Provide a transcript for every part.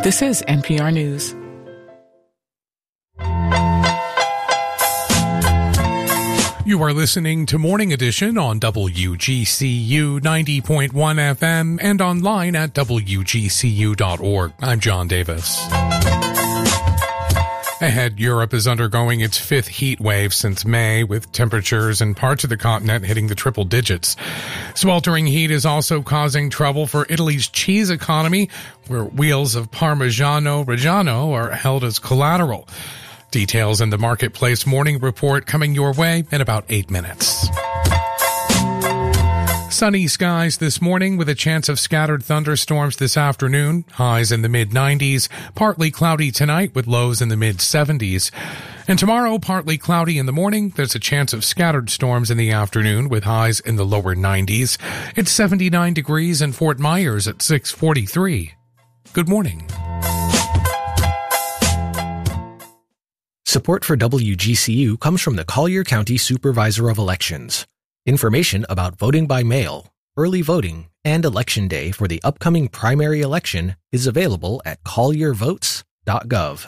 This is NPR News. You are listening to Morning Edition on WGCU 90.1 FM and online at WGCU.org. I'm John Davis. Ahead, Europe is undergoing its fifth heat wave since May, with temperatures in parts of the continent hitting the triple digits. Sweltering heat is also causing trouble for Italy's cheese economy, where wheels of Parmigiano Reggiano are held as collateral. Details in the Marketplace Morning Report coming your way in about 8 minutes. Sunny skies this morning with a chance of scattered thunderstorms this afternoon. Highs in the mid-90s. Partly cloudy tonight with lows in the mid-70s. And tomorrow, partly cloudy in the morning. There's a chance of scattered storms in the afternoon with highs in the lower 90s. It's 79 degrees in Fort Myers at 6:43. Good morning. Support for WGCU comes from the Collier County Supervisor of Elections. Information about voting by mail, early voting, and Election Day for the upcoming primary election is available at colliervotes.gov.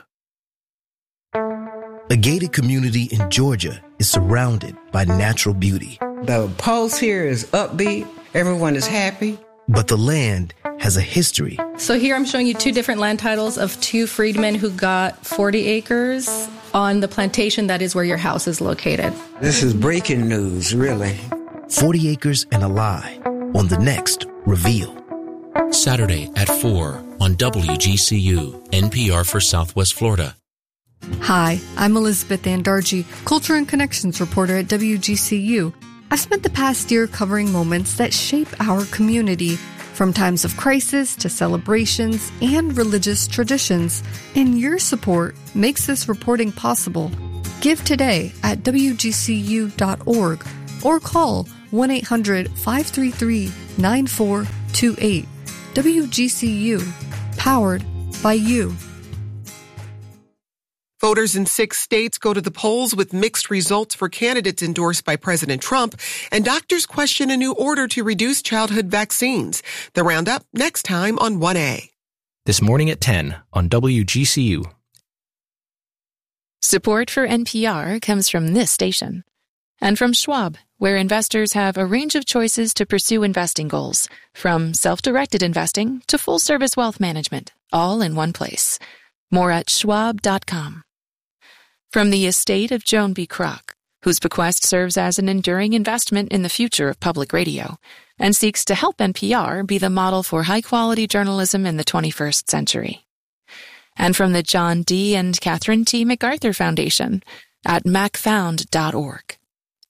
A gated community in Georgia is surrounded by natural beauty. The pulse here is upbeat. Everyone is happy. But the land has a history. So here I'm showing you two different land titles of two freedmen who got 40 acres on the plantation that is where your house is located. This is breaking news, really. 40 Acres and a Lie on the next Reveal. Saturday at 4 on WGCU, NPR for Southwest Florida. Hi, I'm Elizabeth Andarji, Culture and Connections reporter at WGCU. I've spent the past year covering moments that shape our community, from times of crisis to celebrations and religious traditions. And your support makes this reporting possible. Give today at WGCU.org or call 1-800-533-9428. WGCU, powered by you. Voters in 6 states go to the polls with mixed results for candidates endorsed by President Trump, and doctors question a new order to reduce childhood vaccines. The roundup next time on 1A. This morning at 10 on WGCU. Support for NPR comes from this station and from Schwab, where investors have a range of choices to pursue investing goals, from self-directed investing to full-service wealth management, all in one place. More at schwab.com. From the estate of Joan B. Kroc, whose bequest serves as an enduring investment in the future of public radio and seeks to help NPR be the model for high-quality journalism in the 21st century. And from the John D. and Catherine T. MacArthur Foundation at macfound.org.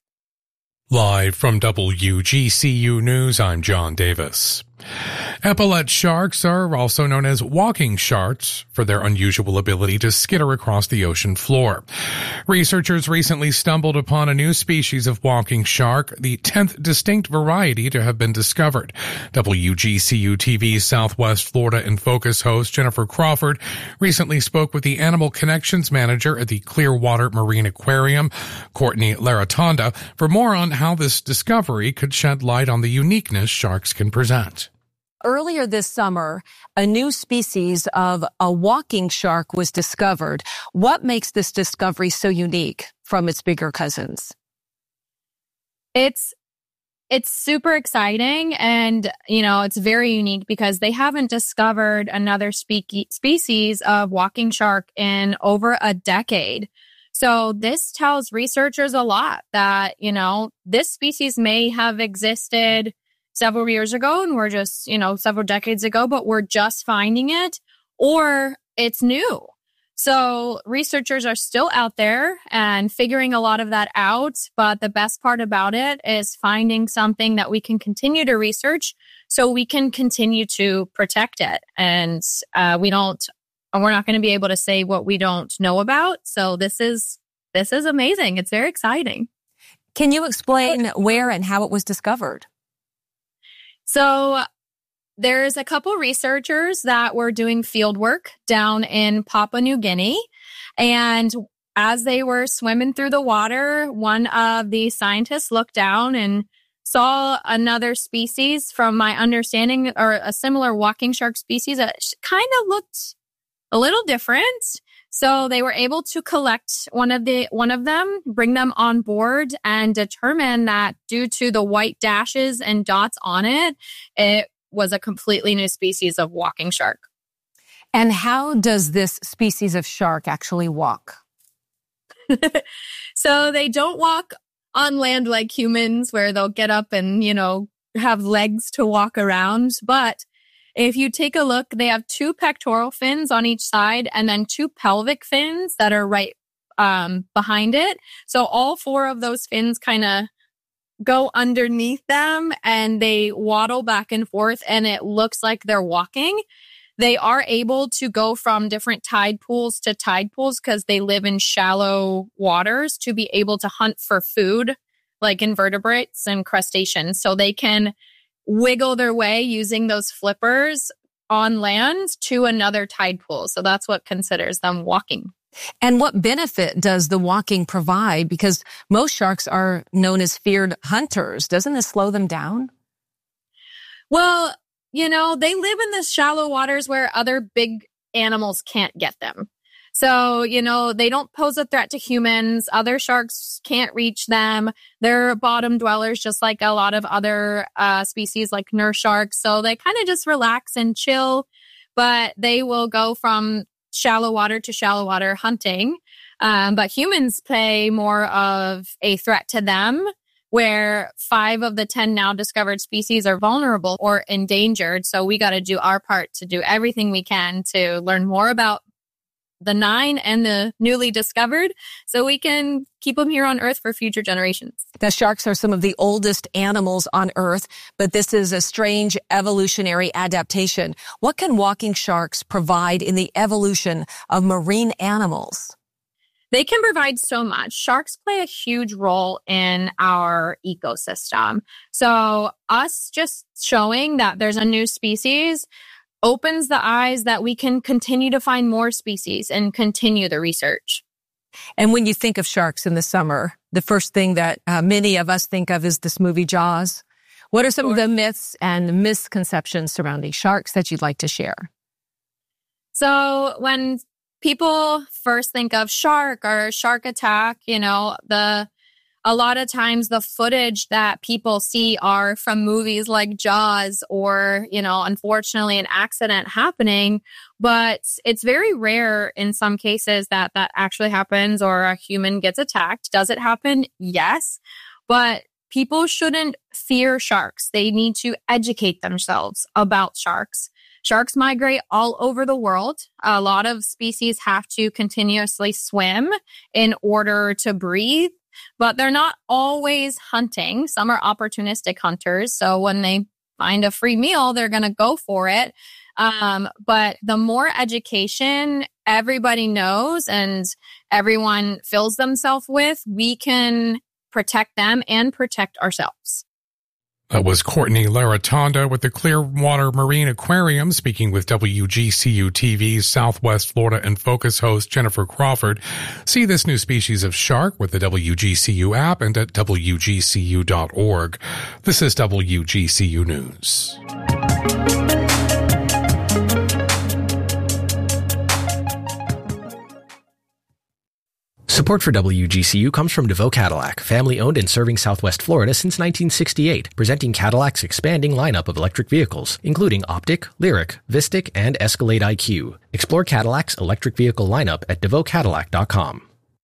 Live from WGCU News, I'm John Davis. Epaulet sharks are also known as walking sharks for their unusual ability to skitter across the ocean floor. Researchers recently stumbled upon a new species of walking shark, the 10th distinct variety to have been discovered. WGCU TV's Southwest Florida in Focus host Jennifer Crawford recently spoke with the Animal Connections manager at the Clearwater Marine Aquarium, Courtney Laratonda, for more on how this discovery could shed light on the uniqueness sharks can present. Earlier this summer, a new species of a walking shark was discovered. What makes this discovery so unique from its bigger cousins? It's super exciting, and, it's very unique because they haven't discovered another species of walking shark in over a decade. So this tells researchers a lot that, this species may have existed several years ago and we're just, several decades ago, but we're just finding it, or it's new. So researchers are still out there and figuring a lot of that out. But the best part about it is finding something that we can continue to research so we can continue to protect it. And we're not going to be able to say what we don't know about. So this is amazing. It's very exciting. Can you explain where and how it was discovered? So there's a couple researchers that were doing field work down in Papua New Guinea. And as they were swimming through the water, one of the scientists looked down and saw another species, from my understanding, or a similar walking shark species that kind of looked a little different. So they were able to collect one of them, bring them on board, and determine that due to the white dashes and dots on it, it was a completely new species of walking shark. And how does this species of shark actually walk? So they don't walk on land like humans where they'll get up and, have legs to walk around. But if you take a look, they have 2 pectoral fins on each side and then 2 pelvic fins that are right behind it. So all 4 of those fins kind of go underneath them and they waddle back and forth and it looks like they're walking. They are able to go from different tide pools to tide pools because they live in shallow waters to be able to hunt for food like invertebrates and crustaceans. So they can wiggle their way using those flippers on land to another tide pool. So that's what considers them walking. And what benefit does the walking provide? Because most sharks are known as feared hunters. Doesn't this slow them down? Well, they live in the shallow waters where other big animals can't get them. So, they don't pose a threat to humans. Other sharks can't reach them. They're bottom dwellers, just like a lot of other species like nurse sharks. So they kind of just relax and chill, but they will go from shallow water to shallow water hunting. But humans play more of a threat to them, where 5 of the 10 now discovered species are vulnerable or endangered. So we got to do our part to do everything we can to learn more about the 9 and the newly discovered so we can keep them here on Earth for future generations. Now, sharks are some of the oldest animals on Earth, but this is a strange evolutionary adaptation. What can walking sharks provide in the evolution of marine animals? They can provide so much. Sharks play a huge role in our ecosystem. So us just showing that there's a new species opens the eyes that we can continue to find more species and continue the research. And when you think of sharks in the summer, the first thing that many of us think of is this movie Jaws. What are some of the myths and misconceptions surrounding sharks that you'd like to share? So when people first think of shark or shark attack, a lot of times the footage that people see are from movies like Jaws or, unfortunately an accident happening. But it's very rare in some cases that actually happens or a human gets attacked. Does it happen? Yes. But people shouldn't fear sharks. They need to educate themselves about sharks. Sharks migrate all over the world. A lot of species have to continuously swim in order to breathe, but they're not always hunting. Some are opportunistic hunters. So when they find a free meal, they're going to go for it. But the more education everybody knows and everyone fills themselves with, we can protect them and protect ourselves. That was Courtney Laratonda with the Clearwater Marine Aquarium speaking with WGCU TV's Southwest Florida and Focus host Jennifer Crawford. See this new species of shark with the WGCU app and at WGCU.org. This is WGCU News. Support for WGCU comes from DeVoe Cadillac, family-owned and serving Southwest Florida since 1968, presenting Cadillac's expanding lineup of electric vehicles, including Optic, Lyriq, Vistic, and Escalade IQ. Explore Cadillac's electric vehicle lineup at DeVoeCadillac.com.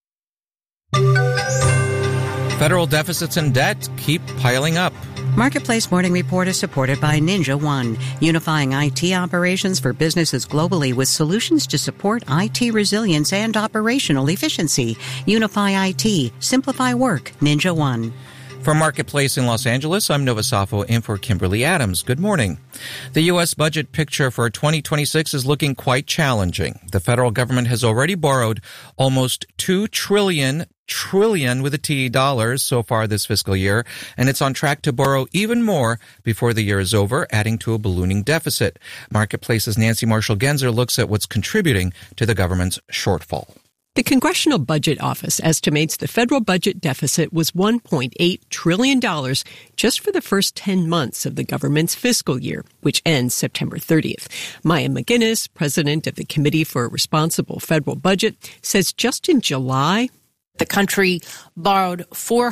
Federal deficits and debt keep piling up. Marketplace Morning Report is supported by Ninja One, unifying IT operations for businesses globally with solutions to support IT resilience and operational efficiency. Unify IT, simplify work, Ninja One. From Marketplace in Los Angeles, I'm Nova Safo in for Kimberly Adams. Good morning. The U.S. budget picture for 2026 is looking quite challenging. The federal government has already borrowed almost $2 trillion with a T dollars so far this fiscal year, and it's on track to borrow even more before the year is over, adding to a ballooning deficit. Marketplace's Nancy Marshall-Genzer looks at what's contributing to the government's shortfall. The Congressional Budget Office estimates the federal budget deficit was $1.8 trillion just for the first 10 months of the government's fiscal year, which ends September 30th. Maya McGinnis, president of the Committee for a Responsible Federal Budget, says just in July, the country borrowed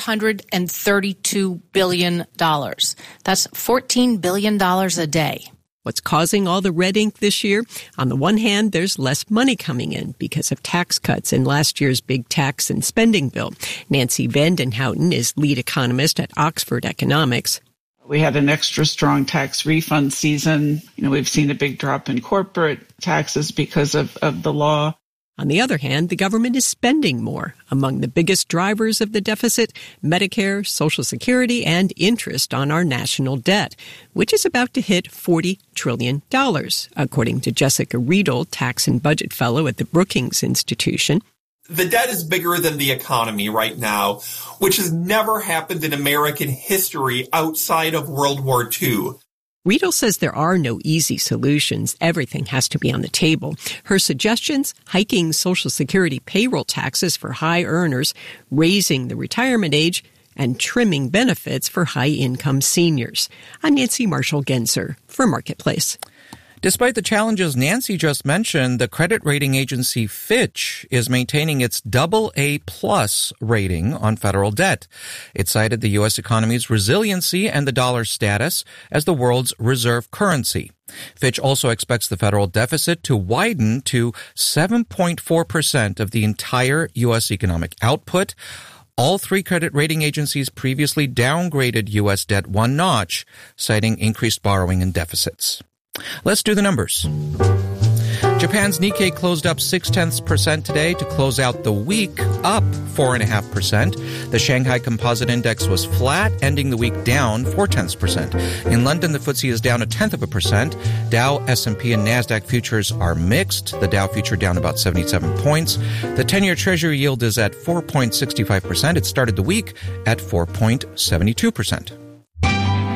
$432 billion. That's $14 billion a day. What's causing all the red ink this year? On the one hand, there's less money coming in because of tax cuts in last year's big tax and spending bill. Nancy Vandenhouten is lead economist at Oxford Economics. We had an extra strong tax refund season. We've seen a big drop in corporate taxes because of the law. On the other hand, the government is spending more. Among the biggest drivers of the deficit, Medicare, Social Security, and interest on our national debt, which is about to hit $40 trillion, according to Jessica Riedel, tax and budget fellow at the Brookings Institution. The debt is bigger than the economy right now, which has never happened in American history outside of World War II. Riedel says there are no easy solutions. Everything has to be on the table. Her suggestions: hiking Social Security payroll taxes for high earners, raising the retirement age, and trimming benefits for high-income seniors. I'm Nancy Marshall-Genzer for Marketplace. Despite the challenges Nancy just mentioned, the credit rating agency Fitch is maintaining its AA+ rating on federal debt. It cited the U.S. economy's resiliency and the dollar's status as the world's reserve currency. Fitch also expects the federal deficit to widen to 7.4% of the entire U.S. economic output. All three credit rating agencies previously downgraded U.S. debt one notch, citing increased borrowing and deficits. Let's do the numbers. Japan's Nikkei closed up 0.6% today to close out the week, up 4.5%. The Shanghai Composite Index was flat, ending the week down 0.4%. In London, the FTSE is down 0.1%. Dow, S&P, and Nasdaq futures are mixed. The Dow future down about 77 points. The 10-year Treasury yield is at 4.65%. It started the week at 4.72%.